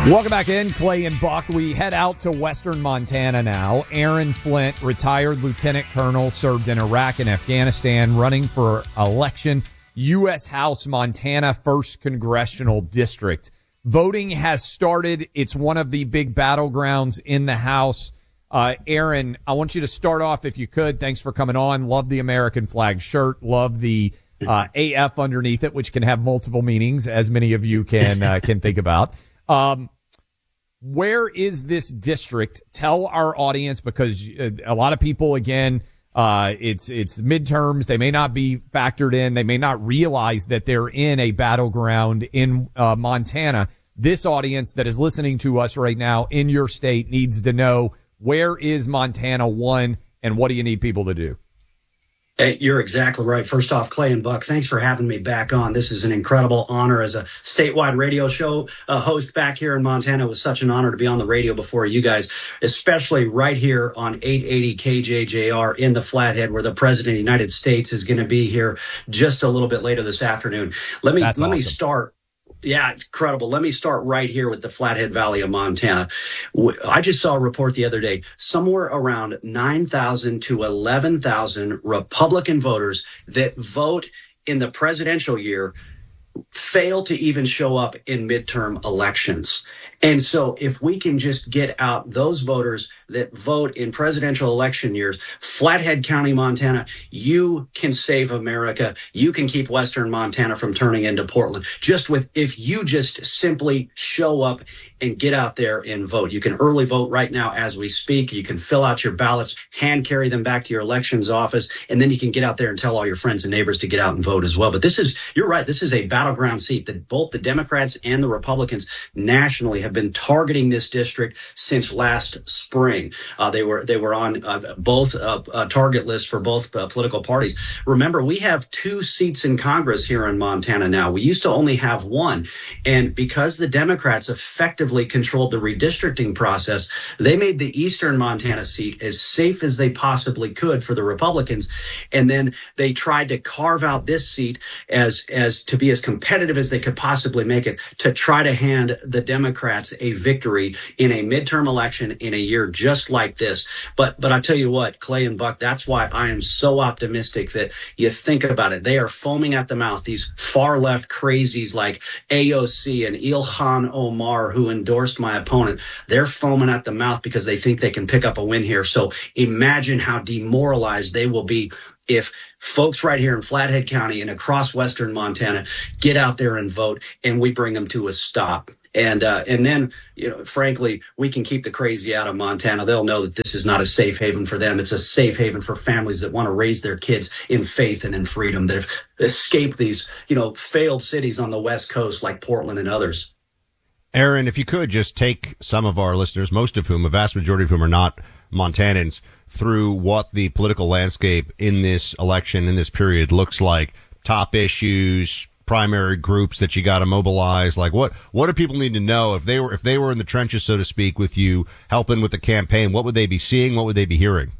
Welcome back in, Clay and Buck. We head out to western Montana now. Aaron Flint, retired lieutenant colonel, served in Iraq and Afghanistan, running for election, U.S. House, Montana, 1st Congressional District. Voting has started. It's one of the big battlegrounds in the House. Aaron, I want you to start off if you could. Thanks for coming on. Love the American flag shirt. Love the AF underneath it, which can have multiple meanings, as many of you can think about. Where is this district? Tell our audience, because a lot of people, again, it's midterms. They may not be factored in. They may not realize that they're in a battleground in Montana. This audience that is listening to us right now in your state needs to know, where is Montana 1 and what do you need people to do? Hey, you're exactly right. First off, Clay and Buck, thanks for having me back on. This is an incredible honor as a statewide radio show host back here in Montana. It was such an honor to be on the radio before you guys, especially right here on 880 KJJR in the Flathead, where the President of the United States is going to be here just a little bit later this afternoon. Let me start. Yeah, incredible. Let me start right here with the Flathead Valley of Montana. I just saw a report the other day, somewhere around 9,000 to 11,000 Republican voters that vote in the presidential year fail to even show up in midterm elections. And so if we can just get out those voters that vote in presidential election years, Flathead County, Montana, you can save America. You can keep Western Montana from turning into Portland. If you just simply show up and get out there and vote. You can early vote right now as we speak. You can fill out your ballots, hand carry them back to your elections office, and then you can get out there and tell all your friends and neighbors to get out and vote as well. But you're right, this is a battleground seat that both the Democrats and the Republicans nationally have been targeting this district since last spring. They were on both target lists for both political parties. Remember, we have 2 seats in Congress here in Montana now. We used to only have 1. And because the Democrats effectively controlled the redistricting process, they made the eastern Montana seat as safe as they possibly could for the Republicans. And then they tried to carve out this seat as to be as competitive as they could possibly make it, to try to hand the Democrats a victory in a midterm election in a year just like this. But I tell you what, Clay and Buck, that's why I am so optimistic that you think about it. They are foaming at the mouth, these far left crazies like AOC and Ilhan Omar, who endorsed my opponent. They're foaming at the mouth because they think they can pick up a win here. So imagine how demoralized they will be if folks right here in Flathead County and across western Montana get out there and vote, and we bring them to a stop. And then, frankly, we can keep the crazy out of Montana. They'll know that this is not a safe haven for them. It's a safe haven for families that want to raise their kids in faith and in freedom, that have escaped these, failed cities on the West Coast like Portland and others. Aaron, if you could just take some of our listeners, most of whom, a vast majority of whom are not Montanans, through what the political landscape in this election, in this period, looks like. Top issues, primary groups that you got to mobilize. Like what do people need to know if they were in the trenches, so to speak, with you helping with the campaign? What would they be seeing? What would they be hearing?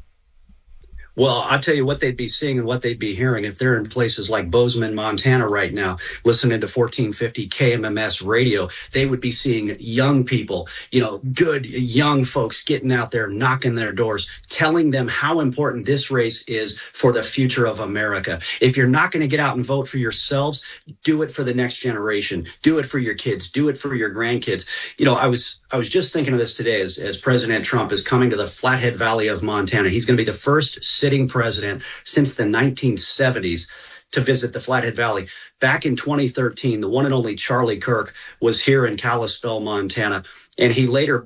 Well, I'll tell you what they'd be seeing and what they'd be hearing if they're in places like Bozeman, Montana right now, listening to 1450 KMMS radio. They would be seeing young people, good young folks getting out there, knocking their doors, telling them how important this race is for the future of America. If you're not going to get out and vote for yourselves, do it for the next generation. Do it for your kids. Do it for your grandkids. I was just thinking of this today as President Trump is coming to the Flathead Valley of Montana. He's going to be the first sitting president since the 1970s to visit the Flathead Valley. Back in 2013, the one and only Charlie Kirk was here in Kalispell, Montana, and he later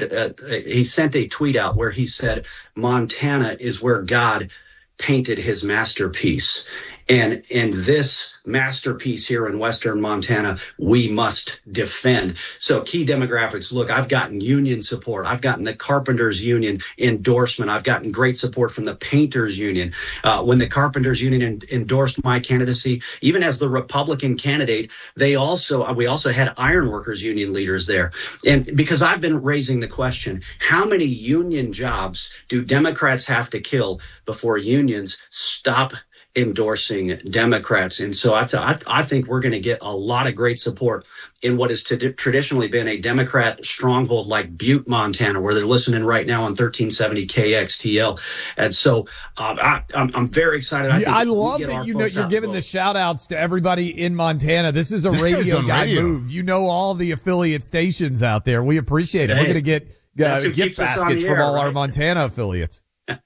he sent a tweet out where he said, "Montana is where God painted his masterpiece." And this masterpiece here in western Montana, we must defend. So key demographics. Look, I've gotten union support. I've gotten the Carpenters Union endorsement. I've gotten great support from the Painters Union. When the Carpenters Union endorsed my candidacy, even as the Republican candidate, we also had Ironworkers Union leaders there. And because I've been raising the question, how many union jobs do Democrats have to kill before unions stop endorsing Democrats. And so I think we're going to get a lot of great support in what has traditionally been a Democrat stronghold like Butte, Montana, where they're listening right now on 1370 KXTL. And so I'm very excited. I love that you're giving the shout outs to everybody in Montana. This is a radio guy move. You know all the affiliate stations out there. We appreciate it. We're going to get gift baskets from all our Montana affiliates.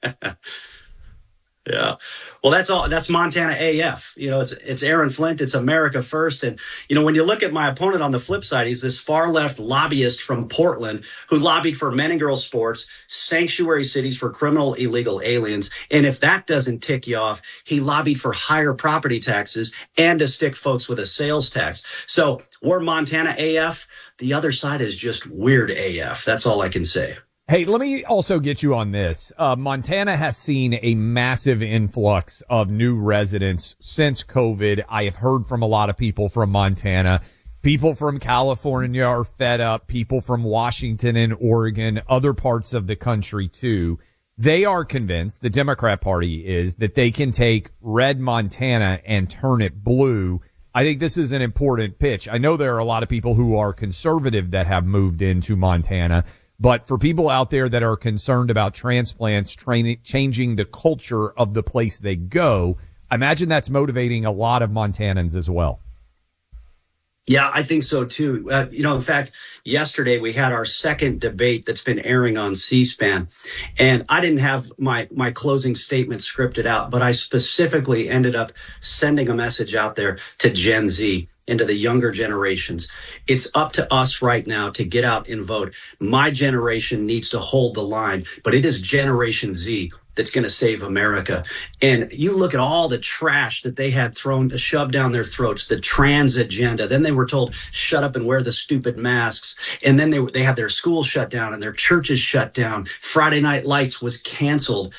Yeah. Well, that's Montana AF. It's Aaron Flint. It's America First. And, when you look at my opponent on the flip side, he's this far left lobbyist from Portland who lobbied for men and girls sports, sanctuary cities for criminal illegal aliens. And if that doesn't tick you off, he lobbied for higher property taxes and to stick folks with a sales tax. So we're Montana AF. The other side is just weird AF. That's all I can say. Hey, let me also get you on this. Montana has seen a massive influx of new residents since COVID. I have heard from a lot of people from Montana. People from California are fed up. People from Washington and Oregon, other parts of the country too. They are convinced, the Democrat Party is, that they can take red Montana and turn it blue. I think this is an important pitch. I know there are a lot of people who are conservative that have moved into Montana. But for people out there that are concerned about transplants changing the culture of the place they go, I imagine that's motivating a lot of Montanans as well. Yeah, I think so, too. In fact, yesterday we had our second debate that's been airing on C-SPAN. And I didn't have my closing statement scripted out, but I specifically ended up sending a message out there to Gen Z, into the younger generations. It's up to us right now to get out and vote. My generation needs to hold the line, but it is Generation Z that's going to save America. And you look at all the trash that they had shoved down their throats, the trans agenda. Then they were told, shut up and wear the stupid masks. And then they had their schools shut down and their churches shut down. Friday Night Lights was canceled.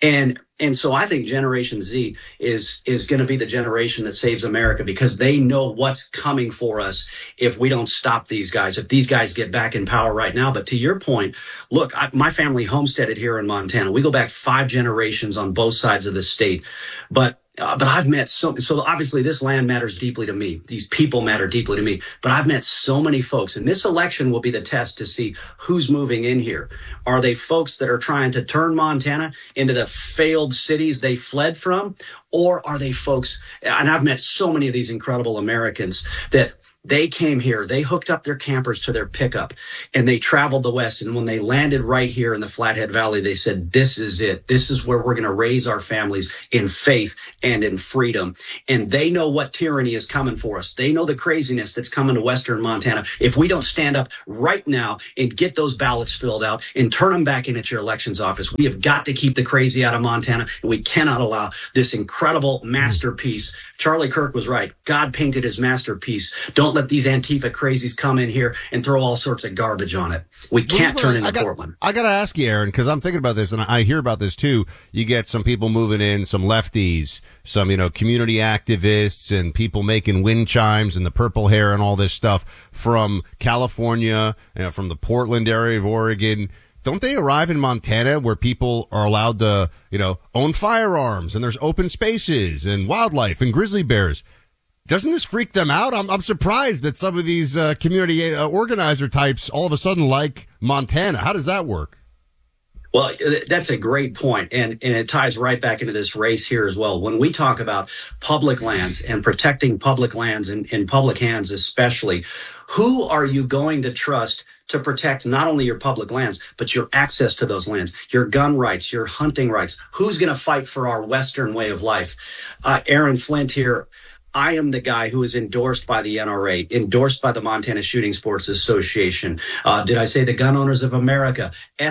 And so I think Generation Z is going to be the generation that saves America, because they know what's coming for us if we don't stop these guys, if these guys get back in power right now. But to your point, look, my family homesteaded here in Montana. We go back 5 generations on both sides of the state. But I've met so obviously this land matters deeply to me. These people matter deeply to me. But I've met so many folks, and this election will be the test to see who's moving in here. Are they folks that are trying to turn Montana into the failed cities they fled from? Or are they folks, and I've met so many of these incredible Americans that they came here, they hooked up their campers to their pickup, and they traveled the West. And when they landed right here in the Flathead Valley, they said, this is it. This is where we're going to raise our families in faith and in freedom. And they know what tyranny is coming for us. They know the craziness that's coming to Western Montana. If we don't stand up right now and get those ballots filled out and turn them back in at your elections office, we have got to keep the crazy out of Montana. And we cannot allow this incredible masterpiece. Charlie Kirk was right. God painted his masterpiece. Don't let these Antifa crazies come in here and throw all sorts of garbage on it. We can't turn into Portland. I got to ask you, Aaron, because I'm thinking about this, and I hear about this too. You get some people moving in, some lefties, some, community activists, and people making wind chimes and the purple hair and all this stuff from California, from the Portland area of Oregon. Don't they arrive in Montana where people are allowed to, own firearms and there's open spaces and wildlife and grizzly bears? Doesn't this freak them out? I'm surprised that some of these community organizer types all of a sudden like Montana. How does that work? Well, that's a great point. And it ties right back into this race here as well. When we talk about public lands and protecting public lands in public hands especially, who are you going to trust to protect not only your public lands, but your access to those lands, your gun rights, your hunting rights? Who's going to fight for our Western way of life? Aaron Flint here. I am the guy who is endorsed by the NRA, endorsed by the Montana Shooting Sports Association. Did I say the Gun Owners of America,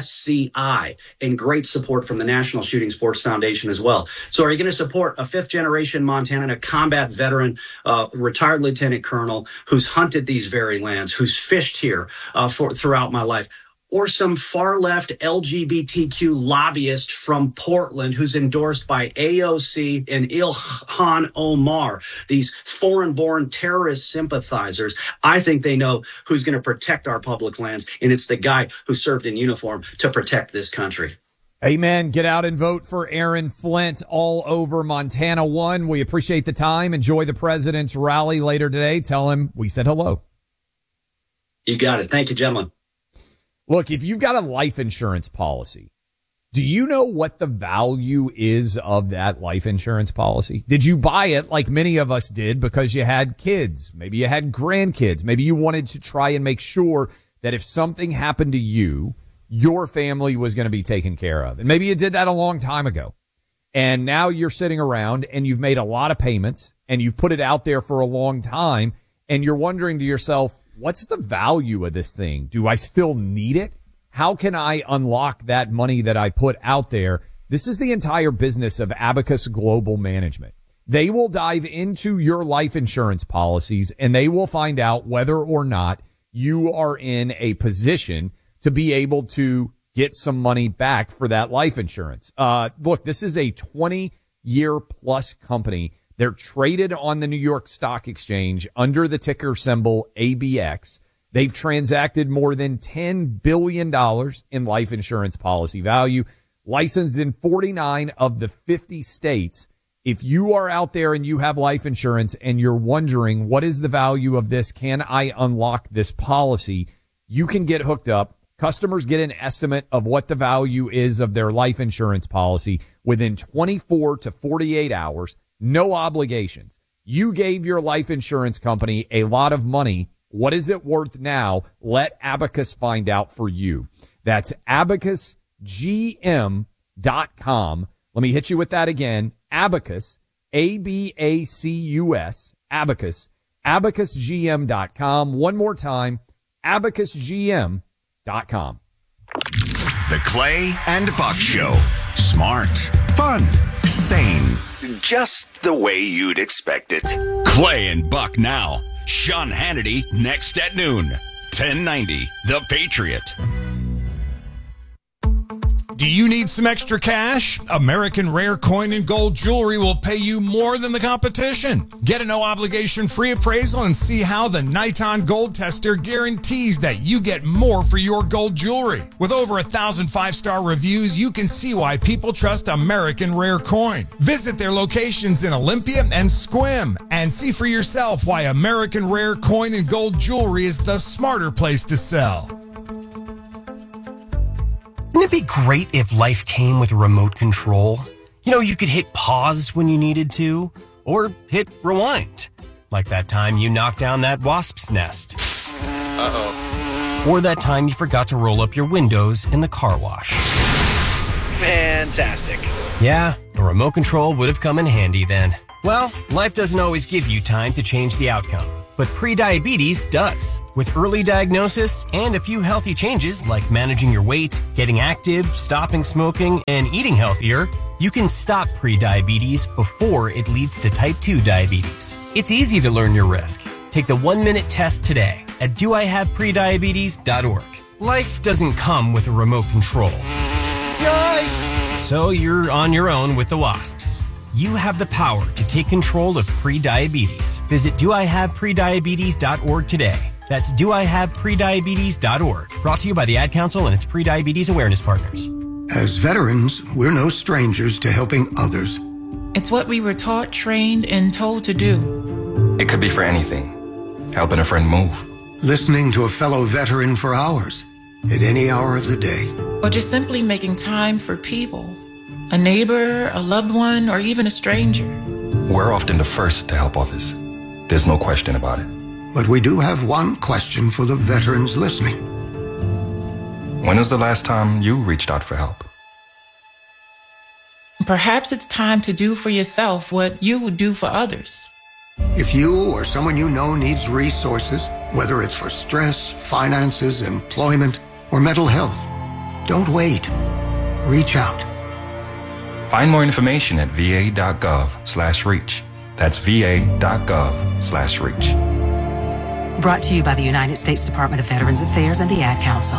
SCI, and great support from the National Shooting Sports Foundation as well. So are you going to support a 5th generation Montanan, a combat veteran, retired lieutenant colonel who's hunted these very lands, who's fished here throughout my life? Or some far-left LGBTQ lobbyist from Portland who's endorsed by AOC and Ilhan Omar, these foreign-born terrorist sympathizers? I think they know who's going to protect our public lands, and it's the guy who served in uniform to protect this country. Amen. Get out and vote for Aaron Flint all over Montana 1. We appreciate the time. Enjoy the president's rally later today. Tell him we said hello. You got it. Thank you, gentlemen. Look, if you've got a life insurance policy, do you know what the value is of that life insurance policy? Did you buy it like many of us did because you had kids? Maybe you had grandkids. Maybe you wanted to try and make sure that if something happened to you, your family was going to be taken care of. And maybe you did that a long time ago. And now you're sitting around and you've made a lot of payments and you've put it out there for a long time. And you're wondering to yourself, what's the value of this thing? Do I still need it? How can I unlock that money that I put out there? This is the entire business of Abacus Global Management. They will dive into your life insurance policies and they will find out whether or not you are in a position to be able to get some money back for that life insurance. Look, this is a 20-year plus company. They're traded on the New York Stock Exchange under the ticker symbol ABX. They've transacted more than $10 billion in life insurance policy value, licensed in 49 of the 50 states. If you are out there and you have life insurance and you're wondering, what is the value of this? Can I unlock this policy? You can get hooked up. Customers get an estimate of what the value is of their life insurance policy within 24 to 48 hours. No obligations. You gave your life insurance company a lot of money. What is it worth now? Let Abacus find out for you. That's abacusgm.com. Let me hit you with that again. Abacus, A-B-A-C-U-S, Abacus, abacusgm.com. One more time, abacusgm.com. The Clay and Buck Show. Smart, fun, sane. Just the way you'd expect it. Clay and Buck now. Sean Hannity next at noon. 1090 The Patriot. Do you need some extra cash? American Rare Coin and Gold Jewelry will pay you more than the competition. Get a no-obligation free appraisal and see how the Niton Gold Tester guarantees that you get more for your gold jewelry. With over 1,000 five-star reviews, you can see why people trust American Rare Coin. Visit their locations in Olympia and Sequim and see for yourself why American Rare Coin and Gold Jewelry is the smarter place to sell. Wouldn't it be great if life came with a remote control? You know, you could hit pause when you needed to, or hit rewind. Like that time you knocked down that wasp's nest. Uh-oh. Or that time you forgot to roll up your windows in the car wash. Fantastic. Yeah, a remote control would have come in handy then. Well, life doesn't always give you time to change the outcome. But prediabetes does. With early diagnosis and a few healthy changes like managing your weight, getting active, stopping smoking, and eating healthier, you can stop prediabetes before it leads to type 2 diabetes. It's easy to learn your risk. Take the 1-minute test today at doihaveprediabetes.org. Life doesn't come with a remote control. Yikes! So you're on your own with the wasps. You have the power to take control of prediabetes. Visit doihaveprediabetes.org today. That's doihaveprediabetes.org. Brought to you by the Ad Council and its Prediabetes Awareness Partners. As veterans, we're no strangers to helping others. It's what we were taught, trained, and told to do. It could be for anything. Helping a friend move. Listening to a fellow veteran for hours, at any hour of the day. Or just simply making time for people. A neighbor, a loved one, or even a stranger. We're often the first to help others. There's no question about it. But we do have one question for the veterans listening. When was the last time you reached out for help? Perhaps it's time to do for yourself what you would do for others. If you or someone you know needs resources, whether it's for stress, finances, employment, or mental health, don't wait. Reach out. Find more information at va.gov/reach. That's va.gov/reach. Brought to you by the United States Department of Veterans Affairs and the Ad Council.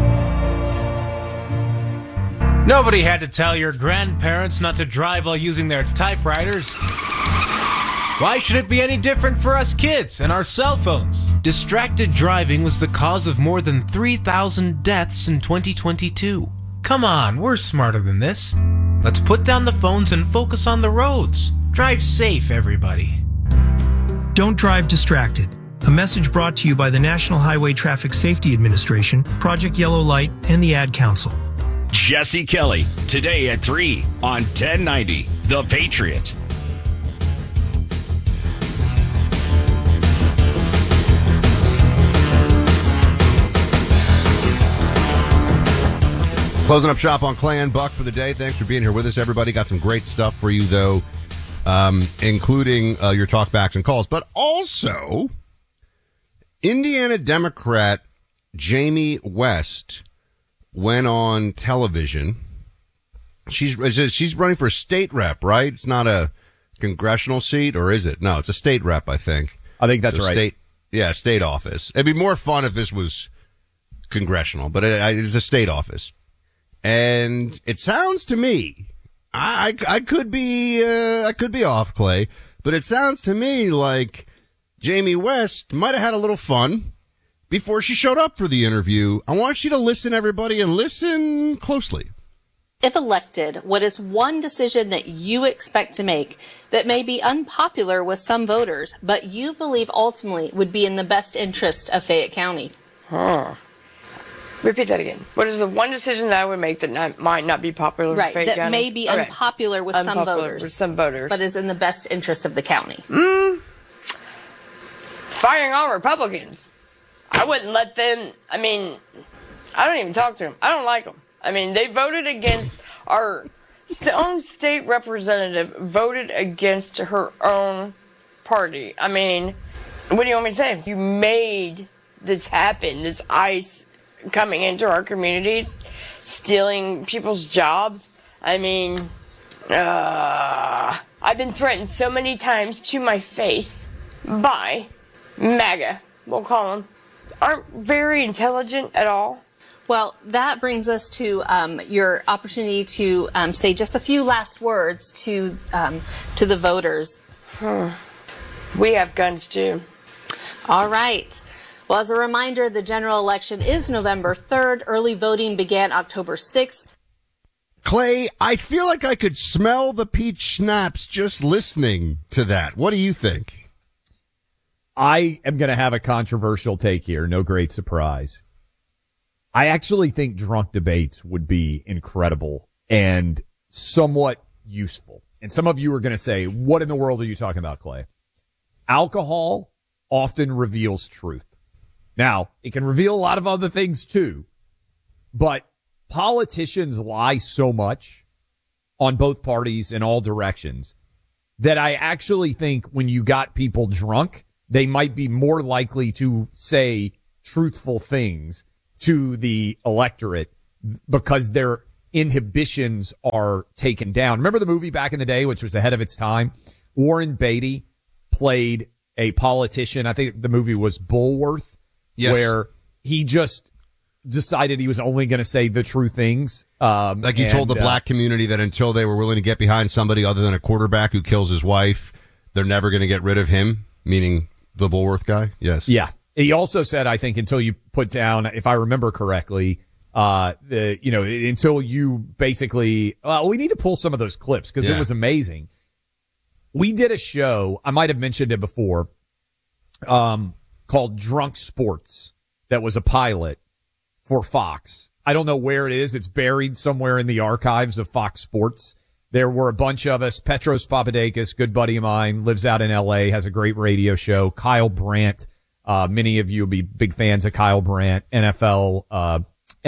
Nobody had to tell your grandparents not to drive while using their typewriters. Why should it be any different for us kids and our cell phones? Distracted driving was the cause of more than 3,000 deaths in 2022. Come on, we're smarter than this. Let's put down the phones and focus on the roads. Drive safe, everybody. Don't drive distracted. A message brought to you by the National Highway Traffic Safety Administration, Project Yellow Light, and the Ad Council. Jesse Kelly, today at 3 on 1090 The Patriot. Closing up shop on Clay and Buck for the day. Thanks for being here with us, everybody. Got some great stuff for you, though, including your talkbacks and calls. But also, Indiana Democrat Jamie West went on television. She's running for state rep, right? It's not a congressional seat, or is it? No, it's a state rep, I think. I think that's right. State office. It'd be more fun if this was congressional, but it's a state office. And it sounds to me, I could be off, Clay, but it sounds to me like Jamie West might have had a little fun before she showed up for the interview. I want you to listen, everybody, and listen closely. If elected, what is one decision that you expect to make that may be unpopular with some voters, but you believe ultimately would be in the best interest of Fayette County? Repeat that again. What is the one decision that I would make that might not be popular with Fayette County? That may be unpopular with some voters. But is in the best interest of the county. Firing all Republicans. I wouldn't let them, I don't even talk to them. I don't like them. They voted against our own state representative, voted against her own party. What do you want me to say? You made this happen, this ICE coming into our communities, stealing people's jobs. I've been threatened so many times to my face by MAGA, we'll call them, aren't very intelligent at all. Well, that brings us to your opportunity to say just a few last words to the voters. We have guns too. All right. Well, as a reminder, the general election is November 3rd. Early voting began October 6th. Clay, I feel like I could smell the peach schnapps just listening to that. What do you think? I am going to have a controversial take here. No great surprise. I actually think drunk debates would be incredible and somewhat useful. And some of you are going to say, what in the world are you talking about, Clay? Alcohol often reveals truth. Now, it can reveal a lot of other things too, but politicians lie so much on both parties in all directions that I actually think when you got people drunk, they might be more likely to say truthful things to the electorate because their inhibitions are taken down. Remember the movie back in the day, which was ahead of its time? Warren Beatty played a politician. I think the movie was Bulworth. Yes. Where he just decided he was only going to say the true things. Like he told the black community that until they were willing to get behind somebody other than a quarterback who kills his wife, they're never going to get rid of him, meaning the Bulworth guy. Yes. Yeah. He also said, I think, until you put down, if I remember correctly, until you basically, we need to pull some of those clips because it was amazing. We did a show, I might have mentioned it before, called Drunk Sports that was a pilot for Fox. I don't know where it is. It's buried somewhere in the archives of Fox Sports. There were a bunch of us. Petros Papadakis, good buddy of mine, lives out in L.A., has a great radio show. Kyle Brandt, many of you will be big fans of Kyle Brandt, NFL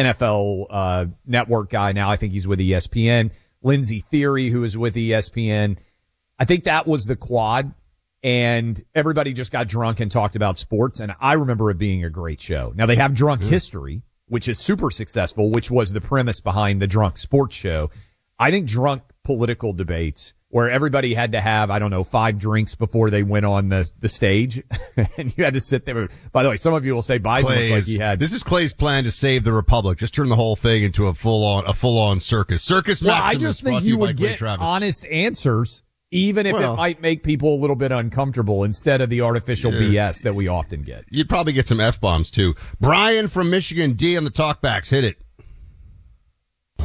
network guy now. I think he's with ESPN. Lindsey Theory, who is with ESPN. I think that was the quad. And everybody just got drunk and talked about sports. And I remember it being a great show. Now they have Drunk History, which is super successful, which was the premise behind the Drunk Sports show. I think drunk political debates where everybody had to have, 5 drinks before they went on the stage. And you had to sit there. By the way, some of you will say Biden looked like he had. This is Clay's plan to save the Republic. Just turn the whole thing into a full on circus. Circus Maximus. Well, I just think you would get honest answers. Even if it might make people a little bit uncomfortable instead of the artificial BS that we often get. You'd probably get some F-bombs, too. Brian from Michigan, D on the talkbacks. Hit it.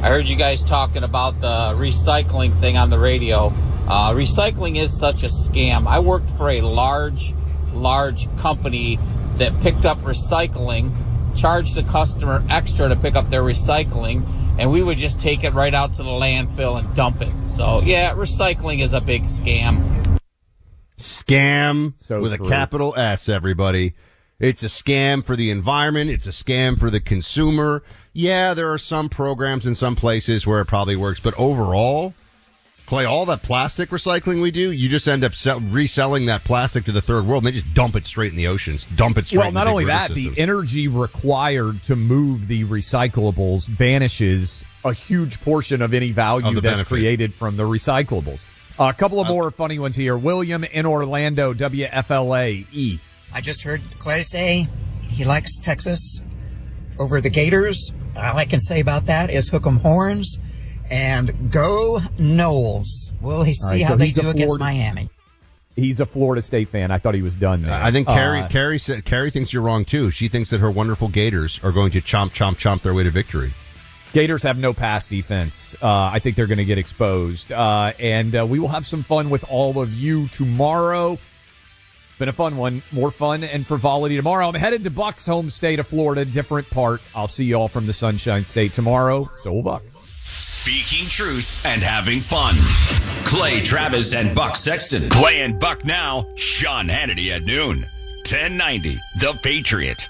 I heard you guys talking about the recycling thing on the radio. Recycling is such a scam. I worked for a large company that picked up recycling, charged the customer extra to pick up their recycling, and we would just take it right out to the landfill and dump it. So, yeah, recycling is a big scam. Scam So with true. a capital S, everybody. It's a scam for the environment. It's a scam for the consumer. Yeah, there are some programs in some places where it probably works, but overall, Clay, all that plastic recycling we do, you just end up reselling that plastic to the third world, and they just dump it straight in the oceans, dump it straight Well, in not the big only river that, systems. the energy required to move the recyclables vanishes a huge portion of any value Of the that's benefit. created from the recyclables. A couple of more funny ones here. William in Orlando, WFLA-E. I just heard Clay say he likes Texas over the Gators. All I can say about that is hook 'em horns and go Knowles. Will he see how they do against Miami? He's a Florida State fan. I thought he was done there. I think Carrie thinks you're wrong, too. She thinks that her wonderful Gators are going to chomp their way to victory. Gators have no pass defense. I think they're going to get exposed. And we will have some fun with all of you tomorrow. Been a fun one. More fun and frivolity tomorrow. I'm headed to Buck's home state of Florida, different part. I'll see you all from the Sunshine State tomorrow. So will Buck. Speaking truth and having fun. Clay Travis and Buck Sexton. Clay and Buck now. Sean Hannity at noon. 1090 The Patriot.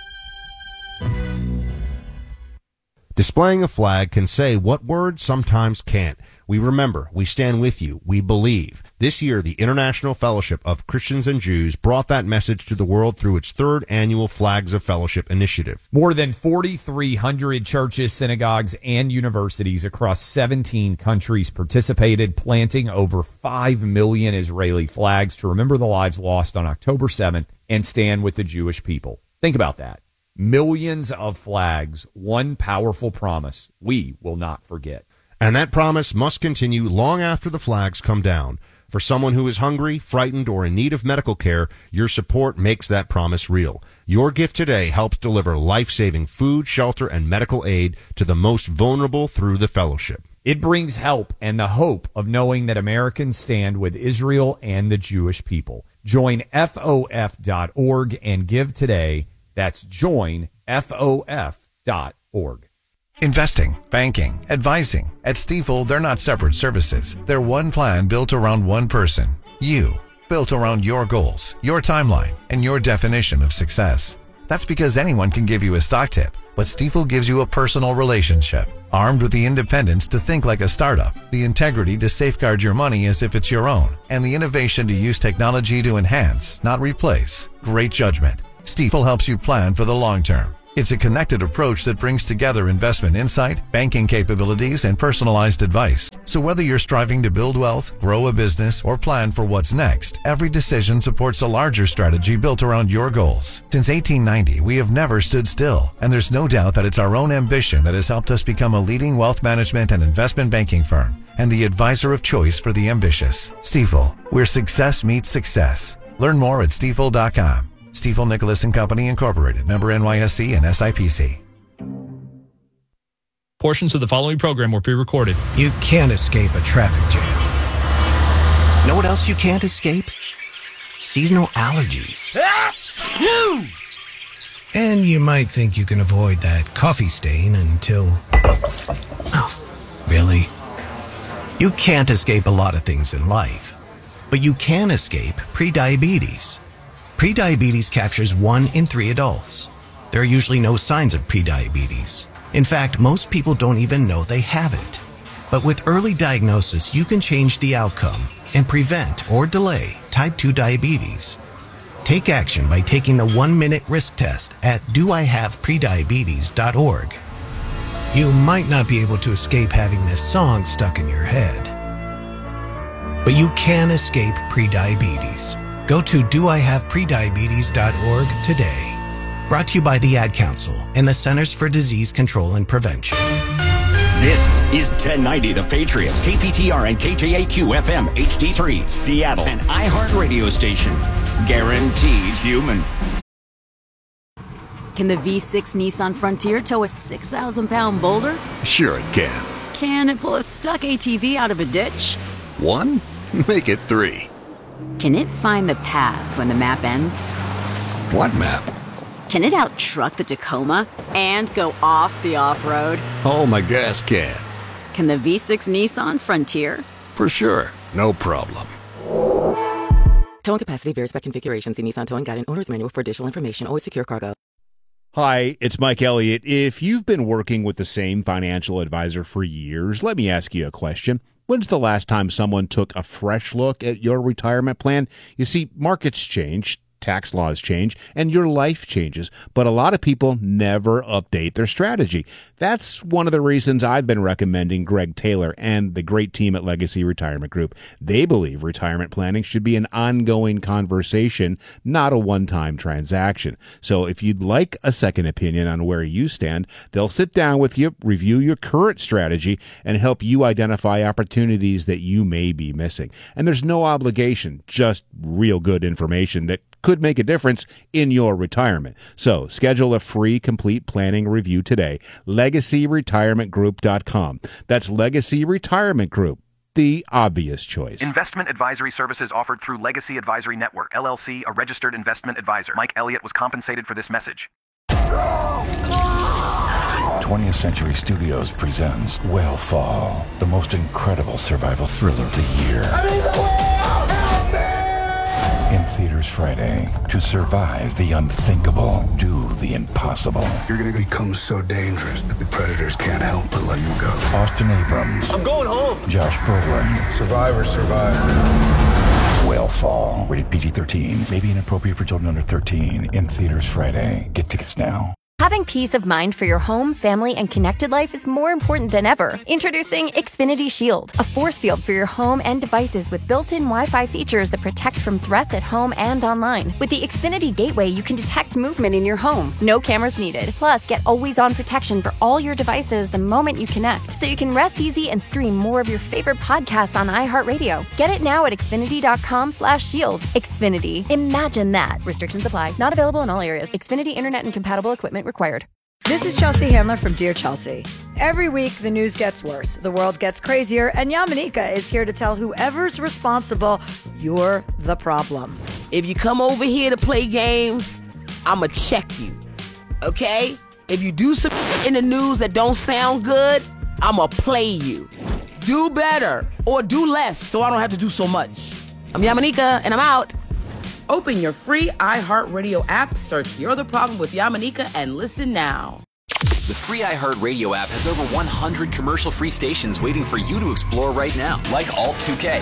Displaying a flag can say what words sometimes can't. We remember, we stand with you, we believe. This year, the International Fellowship of Christians and Jews brought that message to the world through its third annual Flags of Fellowship initiative. More than 4,300 churches, synagogues, and universities across 17 countries participated, planting over 5 million Israeli flags to remember the lives lost on October 7th and stand with the Jewish people. Think about that. Millions of flags, one powerful promise we will not forget. And that promise must continue long after the flags come down. For someone who is hungry, frightened, or in need of medical care, your support makes that promise real. Your gift today helps deliver life-saving food, shelter, and medical aid to the most vulnerable through the fellowship. It brings help and the hope of knowing that Americans stand with Israel and the Jewish people. Join FOF.org and give today. That's joinfof.org. Investing, banking, advising. At Stifel, they're not separate services. They're one plan built around one person. You. Built around your goals, your timeline, and your definition of success. That's because anyone can give you a stock tip, but Stifel gives you a personal relationship. Armed with the independence to think like a startup, the integrity to safeguard your money as if it's your own, and the innovation to use technology to enhance, not replace, great judgment. Stifel helps you plan for the long term. It's a connected approach that brings together investment insight, banking capabilities, and personalized advice. So whether you're striving to build wealth, grow a business, or plan for what's next, every decision supports a larger strategy built around your goals. Since 1890, we have never stood still, and there's no doubt that it's our own ambition that has helped us become a leading wealth management and investment banking firm, and the advisor of choice for the ambitious. Stifel, where success meets success. Learn more at stifel.com. Stifel Nicholas & Company Incorporated, member NYSE and SIPC. Portions of the following program were pre-recorded. You can't escape a traffic jam. Know what else you can't escape? Seasonal allergies. And you might think you can avoid that coffee stain until... Oh, really? You can't escape a lot of things in life, but you can escape prediabetes. Prediabetes captures 1 in 3 adults. There are usually no signs of prediabetes. In fact, most people don't even know they have it. But with early diagnosis, you can change the outcome and prevent or delay type 2 diabetes. Take action by taking the 1-minute risk test at doihaveprediabetes.org. You might not be able to escape having this song stuck in your head, but you can escape prediabetes. Go to doihaveprediabetes.org today. Brought to you by the Ad Council and the Centers for Disease Control and Prevention. This is 1090 The Patriot, KPTR and KJAQ FM HD3, Seattle, an iHeart radio station. Guaranteed human. Can the V6 Nissan Frontier tow a 6,000-pound boulder? Sure it can. Can it pull a stuck ATV out of a ditch? 1? Make it 3. Can it find the path when the map ends? What map? Can it out-truck the Tacoma and go off the off-road? Oh, my gas can. Can the V6 Nissan Frontier? For sure. No problem. Towing capacity varies by configuration. See Nissan Towing Guide and Owner's Manual for additional information. Always secure cargo. Hi, it's Mike Elliott. If you've been working with the same financial advisor for years, let me ask you a question. When's the last time someone took a fresh look at your retirement plan? You see, markets change, tax laws change, and your life changes, but a lot of people never update their strategy. That's one of the reasons I've been recommending Greg Taylor and the great team at Legacy Retirement Group. They believe retirement planning should be an ongoing conversation, not a one-time transaction. So if you'd like a second opinion on where you stand, they'll sit down with you, review your current strategy, and help you identify opportunities that you may be missing. And there's no obligation, just real good information that could make a difference in your retirement. So schedule a free complete planning review today. LegacyRetirementGroup.com. That's Legacy Retirement Group, the obvious choice. Investment advisory services offered through Legacy Advisory Network, LLC, a registered investment advisor. Mike Elliott was compensated for this message. 20th Century Studios presents Whale Fall, the most incredible survival thriller of the year. In theaters Friday. To survive the unthinkable, do the impossible. You're going to become so dangerous that the predators can't help but let you go. Austin Abrams. I'm going home. Josh Brolin. Survivors survive. Whale Fall. Rated PG-13. May be inappropriate for children under 13. In theaters Friday. Get tickets now. Having peace of mind for your home, family, and connected life is more important than ever. Introducing Xfinity Shield, a force field for your home and devices with built-in Wi-Fi features that protect from threats at home and online. With the Xfinity Gateway, you can detect movement in your home. No cameras needed. Plus, get always-on protection for all your devices the moment you connect, so you can rest easy and stream more of your favorite podcasts on iHeartRadio. Get it now at Xfinity.com/shield. Xfinity. Imagine that. Restrictions apply. Not available in all areas. Xfinity Internet and compatible equipment required. This is Chelsea Handler from Dear Chelsea. Every week, the news gets worse, the world gets crazier, and Yamanika is here to tell whoever's responsible, you're the problem. If you come over here to play games, I'ma check you, okay? If you do some in the news that don't sound good, I'ma play you. Do better, or do less, so I don't have to do so much. I'm Yamanika, and I'm out. Open your free iHeartRadio app, search You're the Problem with Yamanika, and listen now. The free iHeartRadio app has over 100 commercial-free stations waiting for you to explore right now, like Alt 2K.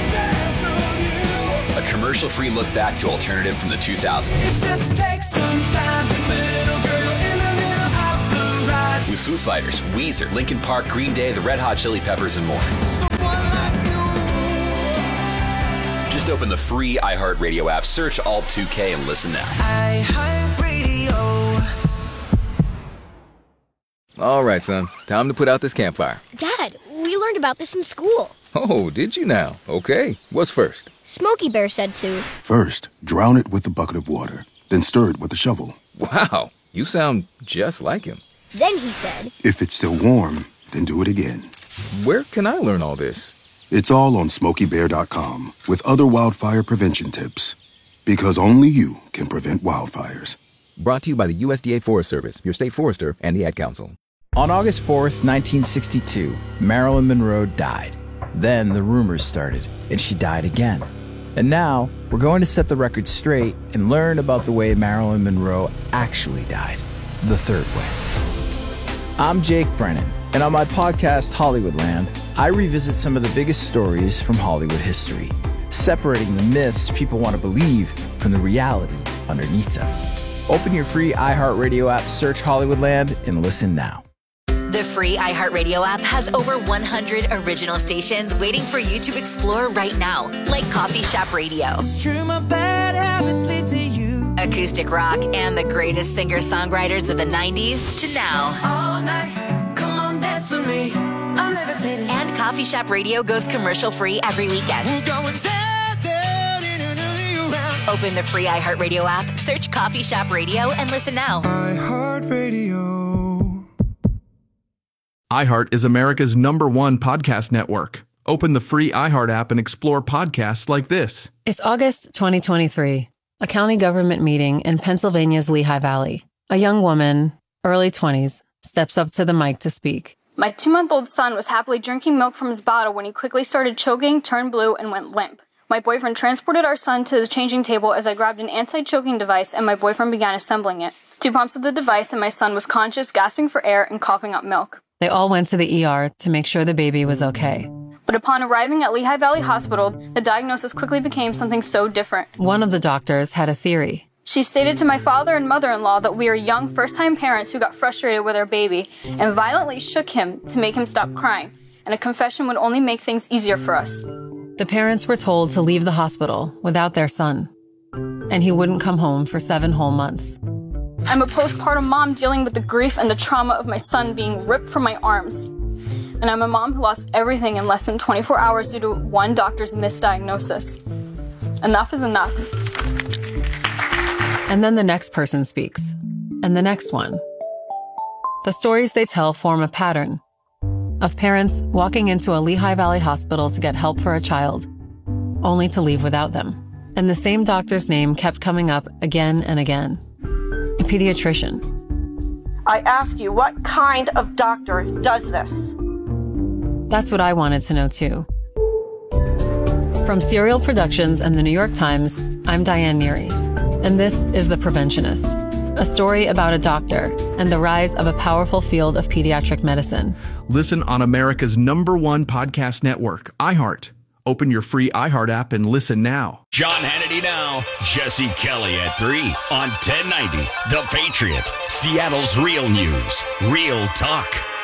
A commercial-free look back to alternative from the 2000s. It just takes some time, little girl in the middle of the ride. With Foo Fighters, Weezer, Linkin Park, Green Day, the Red Hot Chili Peppers, and more. Just open the free iHeartRadio app, search Alt 2K, and listen now. iHeartRadio. All right, son. Time to put out this campfire. Dad, we learned about this in school. Oh, did you now? Okay. What's first? Smokey Bear said to. First, drown it with a bucket of water, then stir it with a shovel. Wow, you sound just like him. Then he said. If it's still warm, then do it again. Where can I learn all this? It's all on SmokeyBear.com with other wildfire prevention tips. Because only you can prevent wildfires. Brought to you by the USDA Forest Service, your state forester, and the Ad Council. On August 4th, 1962, Marilyn Monroe died. Then the rumors started, and she died again. And now, we're going to set the record straight and learn about the way Marilyn Monroe actually died. The third way. I'm Jake Brennan, and on my podcast, Hollywoodland, I revisit some of the biggest stories from Hollywood history, separating the myths people want to believe from the reality underneath them. Open your free iHeartRadio app, search Hollywoodland, and listen now. The free iHeartRadio app has over 100 original stations waiting for you to explore right now, like Coffee Shop Radio, It's true, my bad habits lead to you. acoustic rock, and the greatest singer-songwriters of the 90s to now. All night, come on, dance with me. I'm levitating. And Coffee Shop Radio goes commercial-free every weekend. We're going down, down, in and around. Open the free iHeartRadio app, search Coffee Shop Radio, and listen now. iHeartRadio. iHeart is America's #1 podcast network. Open the free iHeart app and explore podcasts like this. It's August 2023, a county government meeting in Pennsylvania's Lehigh Valley. A young woman, early 20s, steps up to the mic to speak. My 2-month-old son was happily drinking milk from his bottle when he quickly started choking, turned blue, and went limp. My boyfriend transported our son to the changing table as I grabbed an anti-choking device and my boyfriend began assembling it. 2 pumps of the device and my son was conscious, gasping for air, and coughing up milk. They all went to the ER to make sure the baby was okay. But upon arriving at Lehigh Valley Hospital, the diagnosis quickly became something so different. One of the doctors had a theory. She stated to my father and mother-in-law that we are young first-time parents who got frustrated with our baby and violently shook him to make him stop crying, and a confession would only make things easier for us. The parents were told to leave the hospital without their son, and he wouldn't come home for 7 whole months. I'm a postpartum mom dealing with the grief and the trauma of my son being ripped from my arms. And I'm a mom who lost everything in less than 24 hours due to one doctor's misdiagnosis. Enough is enough. And then the next person speaks, and the next one. The stories they tell form a pattern of parents walking into a Lehigh Valley hospital to get help for a child, only to leave without them. And the same doctor's name kept coming up again and again. A pediatrician. I ask you, what kind of doctor does this? That's what I wanted to know too. From Serial Productions and the New York Times, I'm Diane Neary, and this is The Preventionist, a story about a doctor and the rise of a powerful field of pediatric medicine. Listen on America's #1 podcast network, iHeart. Open your free iHeart app and listen now. John Hannity now. Jesse Kelly at 3 on 1090. The Patriot. Seattle's real news. Real talk.